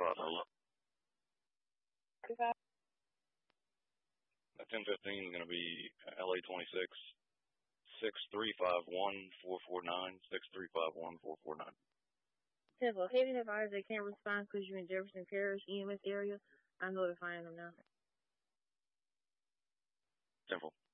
hello. 1015 is going to be LA 26 6351 449 6351 449. Temple, Haven advised they can't respond because you're in Jefferson Parish EMS area. I'm notifying them now. Temple.